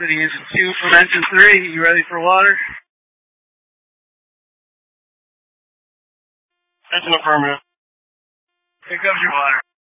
City Engine 2 from Engine 3, you ready for water? Engine affirmative. Here comes your water.